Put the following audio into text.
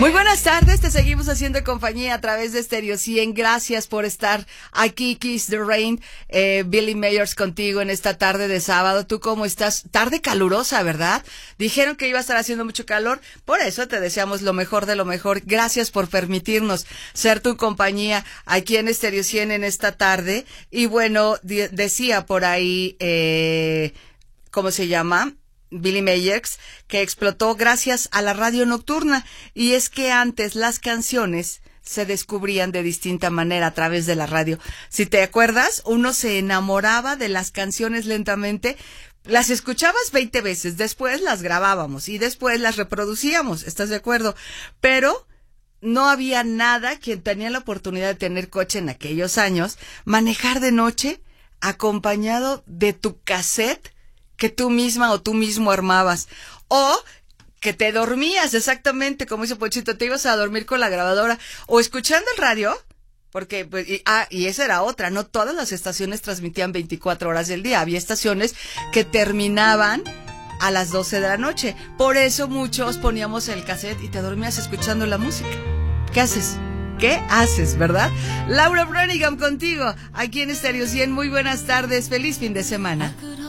Muy buenas tardes, te seguimos haciendo compañía a través de Stereo 100. Gracias por estar aquí, Kiss the Rain. Billy Meyers contigo en esta tarde de sábado. ¿Tú cómo estás? Tarde calurosa, ¿verdad? Dijeron que iba a estar haciendo mucho calor, por eso te deseamos lo mejor de lo mejor. Gracias por permitirnos ser tu compañía aquí en Stereo 100 en esta tarde. Y bueno, decía por ahí, ¿cómo se llama? Billy Meyers, que explotó gracias a la radio nocturna. Y es que antes las canciones se descubrían de distinta manera a través de la radio. Si te acuerdas, uno se enamoraba de las canciones lentamente, las escuchabas 20 veces, después las grabábamos y después las reproducíamos, ¿estás de acuerdo? Pero no había nada, quien tenía la oportunidad de tener coche en aquellos años, manejar de noche acompañado de tu cassette que tú misma o tú mismo armabas, o que te dormías, exactamente como dice Pochito, te ibas a dormir con la grabadora, o escuchando el radio, porque, pues, y esa era otra, no todas las estaciones transmitían 24 horas del día, había estaciones que terminaban a las 12 de la noche, por eso muchos poníamos el cassette y te dormías escuchando la música. ¿Qué haces? ¿Qué haces, verdad? Laura Branigan contigo, aquí en Stereo 100, muy buenas tardes, feliz fin de semana.